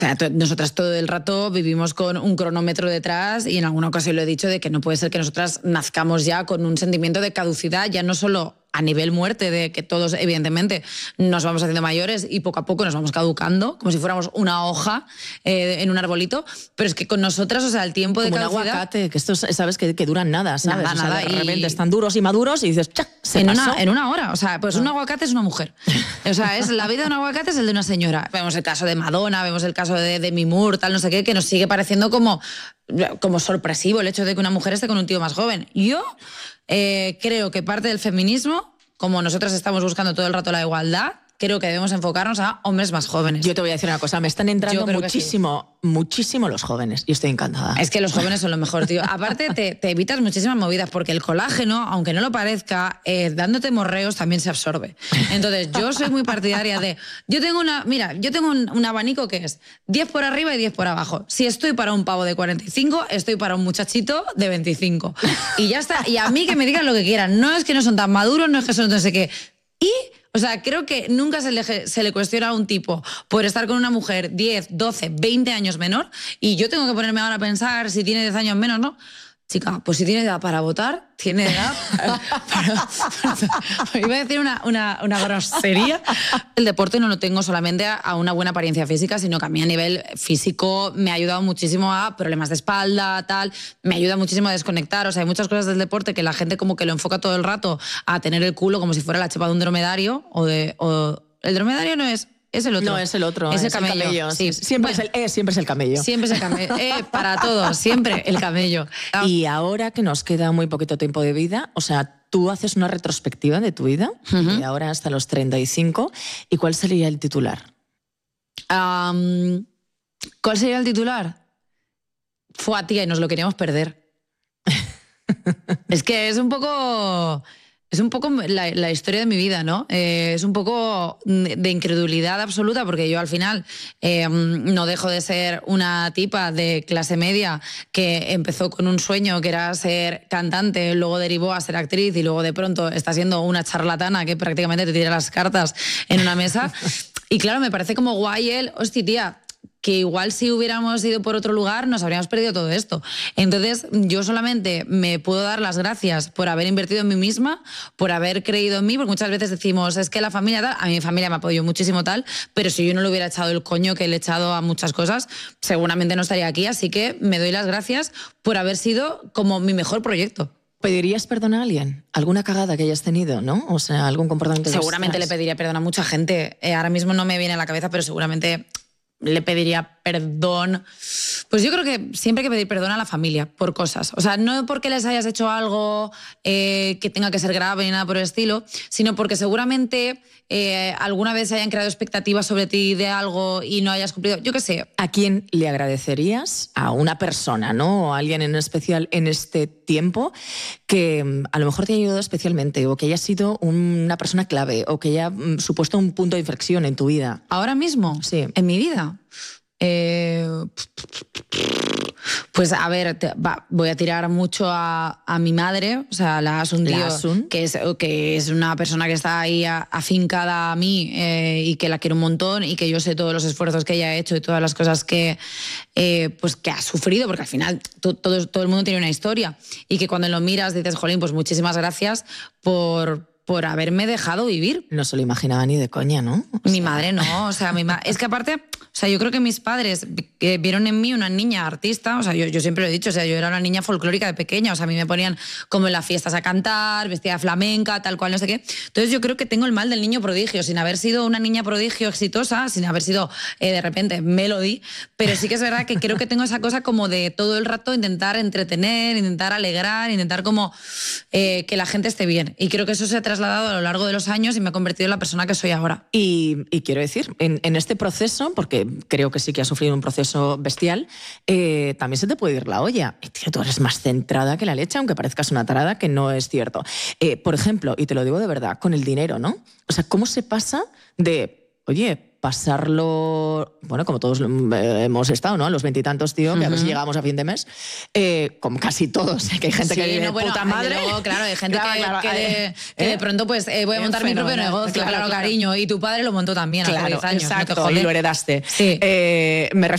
Nosotras todo el rato vivimos con un cronómetro detrás y en alguna ocasión lo he dicho de que no puede ser que nosotras nazcamos ya con un sentimiento de caducidad, ya no solo a nivel muerte, de que todos evidentemente nos vamos haciendo mayores y poco a poco nos vamos caducando, como si fuéramos una hoja en un arbolito, pero es que con nosotras, o sea, el tiempo como de caducidad... un aguacate, que estos, sabes, que duran nada, ¿sabes? Nada, o sea, nada. De repente están duros y maduros y dices, ¡chac! En una hora. O sea, pues un aguacate es una mujer. O sea, la vida de un aguacate es el de una señora. Vemos el caso de Madonna, vemos el caso de Demi Moore, tal, no sé qué, que nos sigue pareciendo como sorpresivo el hecho de que una mujer esté con un tío más joven. Yo creo que parte del feminismo, como nosotras estamos buscando todo el rato la igualdad, creo que debemos enfocarnos a hombres más jóvenes. Yo te voy a decir una cosa, me están entrando muchísimo los jóvenes y estoy encantada. Es que los jóvenes son lo mejor, tío. Aparte, te evitas muchísimas movidas porque el colágeno, aunque no lo parezca, dándote morreos también se absorbe. Entonces, yo soy muy partidaria de... Yo tengo un abanico que es 10 por arriba y 10 por abajo. Si estoy para un pavo de 45, estoy para un muchachito de 25. Y ya está. Y a mí que me digan lo que quieran. No es que no son tan maduros, no es que son no sé qué. O sea, creo que nunca se le cuestiona a un tipo por estar con una mujer 10, 12, 20 años menor y yo tengo que ponerme ahora a pensar si tiene 10 años menos, ¿no? Chica, pues si tiene edad para votar, tiene edad iba a decir una grosería. El deporte no lo tengo solamente a una buena apariencia física, sino que a mí a nivel físico me ha ayudado muchísimo a problemas de espalda, tal. Me ayuda muchísimo a desconectar. O sea, hay muchas cosas del deporte que la gente como que lo enfoca todo el rato a tener el culo como si fuera la chepa de un dromedario el dromedario no es... Es el otro. No, es el otro. Es el camello. Sí. Siempre es el camello. Siempre es el camello. Para todos, siempre el camello. Y ahora que nos queda muy poquito tiempo de vida, o sea, tú haces una retrospectiva de tu vida, de ahora hasta los 35, ¿y cuál sería el titular? ¿Cuál sería el titular? Fue a tía y nos lo queríamos perder. Es que es un poco la historia de mi vida, ¿no? Es un poco de incredulidad absoluta porque yo al final no dejo de ser una tipa de clase media que empezó con un sueño que era ser cantante, luego derivó a ser actriz y luego de pronto está siendo una charlatana que prácticamente te tira las cartas en una mesa. Y claro, me parece como guay hostia, tía, que igual si hubiéramos ido por otro lugar nos habríamos perdido todo esto. Entonces yo solamente me puedo dar las gracias por haber invertido en mí misma, por haber creído en mí, porque muchas veces decimos, es que la familia tal, a mi familia me apoyó muchísimo tal, pero si yo no le hubiera echado el coño que le he echado a muchas cosas, seguramente no estaría aquí, así que me doy las gracias por haber sido como mi mejor proyecto. ¿Pedirías perdón a alguien? ¿Alguna cagada que hayas tenido, no? O sea, algún comportamiento... Seguramente le pediría perdón a mucha gente. Ahora mismo no me viene a la cabeza, pero seguramente... le pediría perdón. Pues yo creo que siempre hay que pedir perdón a la familia por cosas. O sea, no porque les hayas hecho algo que tenga que ser grave ni nada por el estilo, sino porque seguramente alguna vez se hayan creado expectativas sobre ti de algo y no hayas cumplido. Yo qué sé. ¿A quién le agradecerías? A una persona, ¿no? O a alguien en especial en este tiempo que a lo mejor te haya ayudado especialmente o que haya sido una persona clave o que haya supuesto un punto de inflexión en tu vida. ¿Ahora mismo? Sí. ¿En mi vida? Pues a ver, voy a tirar mucho a mi madre, o sea, la Asun, que es una persona que está ahí afincada a mí y que la quiero un montón y que yo sé todos los esfuerzos que ella ha hecho y todas las cosas que ha sufrido, porque al final todo el mundo tiene una historia y que cuando lo miras dices, jolín, pues muchísimas gracias por haberme dejado vivir. No se lo imaginaba ni de coña, ¿no? Mi madre no, o sea, es que aparte, o sea, yo creo que mis padres vieron en mí una niña artista, o sea, yo siempre lo he dicho, o sea, yo era una niña folclórica de pequeña, o sea, a mí me ponían como en las fiestas a cantar, vestida de flamenca, tal cual, no sé qué. Entonces yo creo que tengo el mal del niño prodigio, sin haber sido una niña prodigio exitosa, sin haber sido de repente Melody, pero sí que es verdad que creo que tengo esa cosa como de todo el rato intentar entretener, intentar alegrar, intentar como que la gente esté bien. Y creo que eso se ha trasladado a lo largo de los años y me ha convertido en la persona que soy ahora. Y quiero decir, en este proceso, porque creo que sí que has sufrido un proceso bestial, también se te puede ir la olla. Y tío, tú eres más centrada que la leche, aunque parezcas una tarada, que no es cierto. Por ejemplo, y te lo digo de verdad, con el dinero, ¿no? O sea, ¿cómo se pasa de, oye, pasarlo, bueno, como todos hemos estado, ¿no? A los 20 y tantos, tío, que a ver si llegamos a fin de mes, como casi todos, que hay gente que vive de puta madre. Luego, claro, hay gente que de pronto pues voy a montar mi propio negocio, claro, cariño, y tu padre lo montó también a los 10 años. Exacto, no te y lo heredaste. Sí. Me refiero